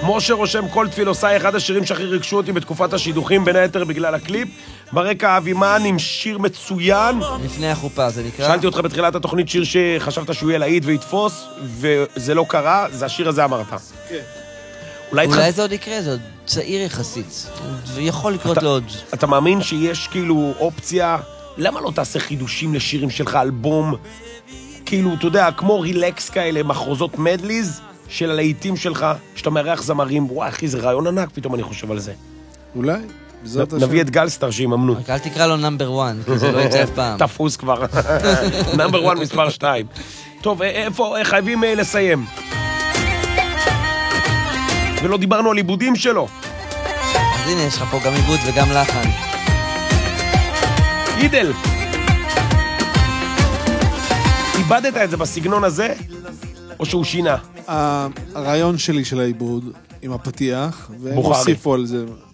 משה רושם כל תפילוסי, אחד השירים שהכי ריגשו אותי בתקופת השידוכים, בין היתר בגלל הקליפ. ברקע אבימן עם שיר מצוין. לפני החופה, זה נקרא? שאלתי אותך בתחילת התוכנית שיר שחשבת שהוא יהיה להיט ויתפוס, וזה לא קרה, זה השיר הזה אמרת. כן. אולי זה עוד יקרה, זה עוד צעיר יחסית. ויכול לקרות לו עוד. אתה מאמין שיש כאילו אופציה, למה לא תעשה חידושים לשירים שלך, אלבום, כאילו, אתה יודע, כמו רילקס כאלה, מחרוזות מדליז של הלהיטים שלך, שאתה מארח זמרים, וואי, אחי, זה רעיון ענק, פתאום אני חושב על זה. אולי, נביא את גלסטר שיממנו. רק אל תקרא לו נאמבר 1, כי זה לא יצא אף פעם. תפוס כבר. נאמבר 1 מספר 2. טוב, איפה, חייבים לסיים. ולא דיברנו על עיבודים שלו. אז הנה, יש לך פה גם עיבוד וגם לחן. אידל. איבדת את זה בסגנון הזה, או שהוא שינה? הרעיון שלי של העיבוד, עם הפתיח, והם בוחרי. הוסיפו על זה